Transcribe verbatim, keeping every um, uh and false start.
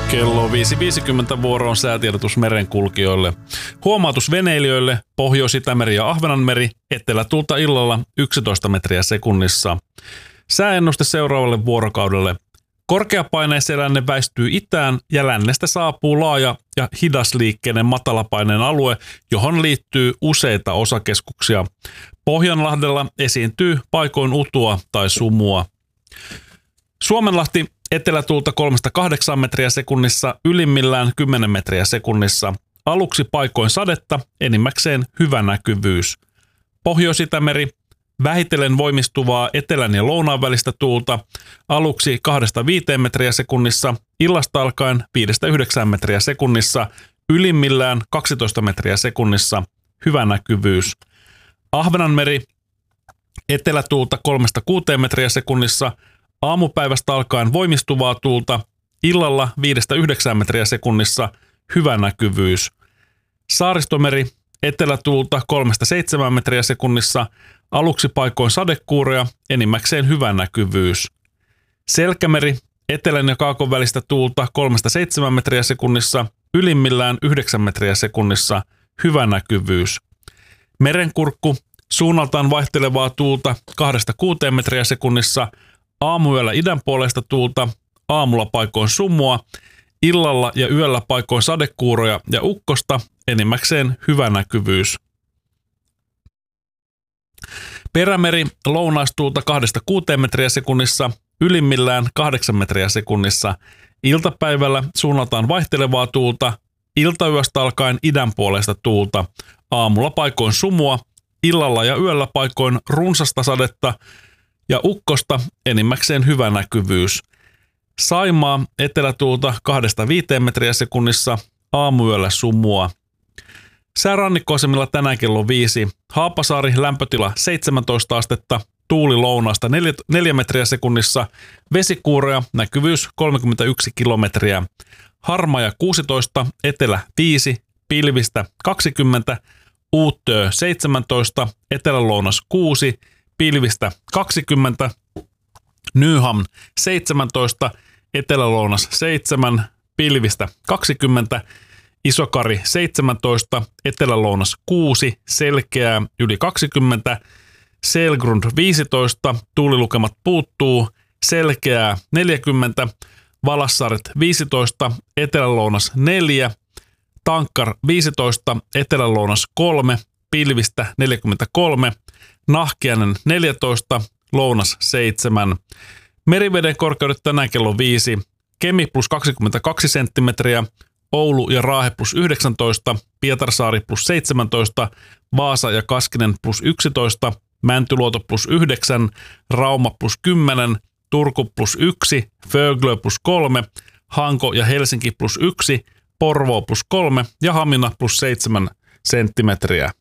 Kello viisi viisikymmentä vuoroon säätiedotus merenkulkijoille. Huomautus veneilijöille, Pohjois-Itämeri ja Ahvenanmeri, etelätuulta illalla yksitoista metriä sekunnissa. Sääennuste seuraavalle vuorokaudelle. Korkeapaineiselänne väistyy itään ja lännestä saapuu laaja ja hidasliikkeinen matalapaineen alue, johon liittyy useita osakeskuksia. Pohjanlahdella esiintyy paikoin utua tai sumua. Suomenlahti etelätuulta kolmesta kahdeksaan metriä sekunnissa, ylimmillään kymmenen metriä sekunnissa. Aluksi paikoin sadetta, enimmäkseen hyvä näkyvyys. Pohjois-Itämeri vähitellen voimistuvaa etelän ja lounaan välistä tuulta, aluksi kahdesta viiteen metriä sekunnissa, illasta alkaen viidestä yhdeksään metriä sekunnissa, ylimmillään kaksitoista metriä sekunnissa, hyvä näkyvyys. Ahvenanmeri etelätuulta kolmesta kuuteen metriä sekunnissa, aamupäivästä alkaen voimistuvaa tuulta, illalla viidestä yhdeksään metriä sekunnissa, hyvä näkyvyys. Saaristomeri etelätuulta kolmesta seitsemään metriä sekunnissa, aluksi paikoin sadekuuroja, enimmäkseen hyvä näkyvyys. Selkämeri etelän ja kaakon välistä tuulta kolmesta seitsemään metriä sekunnissa, ylimmillään yhdeksän metriä sekunnissa, hyvä näkyvyys. Merenkurkku suunnaltaan vaihtelevaa tuulta kahdesta kuuteen metriä sekunnissa, aamuyöllä idänpuoleista tuulta, aamulla paikoin sumua, illalla ja yöllä paikoin sadekuuroja ja ukkosta, enimmäkseen hyvä näkyvyys. Perämeri lounaistuulta kahdesta kuuteen metriä sekunnissa, ylimmillään kahdeksan metriä sekunnissa. Iltapäivällä suunnaltaan vaihtelevaa tuulta, iltayöstä alkaen idänpuoleista tuulta, aamulla paikoin sumua, illalla ja yöllä paikoin runsasta sadetta ja ukkosta, enimmäkseen hyvä näkyvyys. Saimaa etelätuulta kahdesta viiteen metriä sekunnissa, aamuyöllä sumua. Säärannikkoasemilla tänään kello viisi. Haapasaari lämpötila seitsemäntoista astetta, tuuli lounaasta neljä metriä sekunnissa, vesikuuroja, näkyvyys kolmekymmentäyksi kilometriä. Harmaja kuusitoista, etelä viisi, pilvistä kaksikymmentä, Uuttöö seitsemäntoista, etelälounas kuusi, pilvistä kaksikymmentä, Nyhamn seitsemäntoista, etelälounas seitsemän, pilvistä kaksikymmentä, Isokari seitsemäntoista, etelälounas kuusi, selkeää yli kaksikymmentä, Selgrund viisitoista, tuulilukemat puuttuu, selkeää neljäkymmentä, Valassaaret viisitoista, etelälounas neljä, Tankkar viisitoista, etelälounas kolme, pilvistä neljäkymmentäkolme, Nahkiainen neljätoista, lounas seitsemän. Meriveden korkeudet tänään kello viisi, Kemi plus kaksikymmentäkaksi senttimetriä, Oulu ja Raahe plus yhdeksäntoista, Pietarsaari plus seitsemäntoista, Vaasa ja Kaskinen plus yksitoista, Mäntyluoto plus yhdeksän, Rauma plus kymmenen, Turku plus yksi, Föglö plus kolme, Hanko ja Helsinki plus yksi, Porvoo plus kolme ja Hamina plus seitsemän senttimetriä.